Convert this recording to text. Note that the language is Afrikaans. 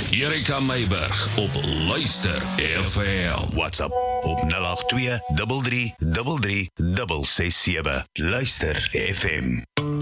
Erika Meiburg op Luister FM. WhatsApp op 082 33 33 667. Luister FM.